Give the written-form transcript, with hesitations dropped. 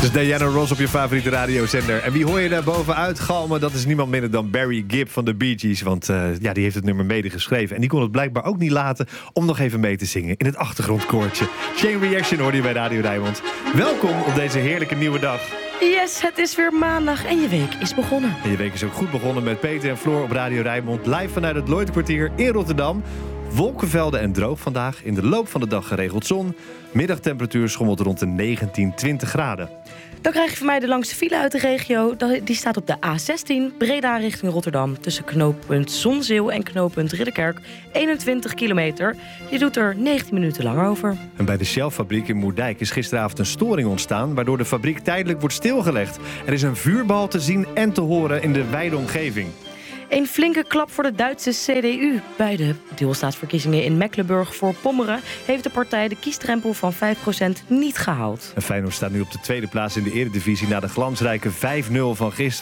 Dus Diana Ross op je favoriete radiozender. En wie hoor je daar bovenuit galmen? Dat is niemand minder dan Barry Gibb van de Bee Gees. Want die heeft het nummer medegeschreven. En die kon het blijkbaar ook niet laten om nog even mee te zingen in het achtergrondkoortje. Chain Reaction hoorde je bij Radio Rijnmond. Welkom op deze heerlijke nieuwe dag. Yes, het is weer maandag en je week is begonnen. En je week is ook goed begonnen met Peter en Floor op Radio Rijnmond. Live vanuit het Lloydkwartier in Rotterdam. Wolkenvelden en droog vandaag. In de loop van de dag geregeld zon. Middagtemperatuur schommelt rond de 19, 20 graden. Dan krijg je van mij de langste file uit de regio. Die staat op de A16, Breda richting Rotterdam. Tussen knooppunt Zonzeel en knooppunt Ridderkerk. 21 kilometer. Je doet er 19 minuten langer over. En bij de Shell-fabriek in Moerdijk is gisteravond een storing ontstaan, waardoor de fabriek tijdelijk wordt stilgelegd. Er is een vuurbal te zien en te horen in de wijde omgeving. Een flinke klap voor de Duitse CDU. Bij de deelstaatsverkiezingen in Mecklenburg-Voorpommeren heeft de partij de kiesdrempel van 5% niet gehaald. En Feyenoord staat nu op de tweede plaats in de Eredivisie na de glansrijke 5-0 van gisteren.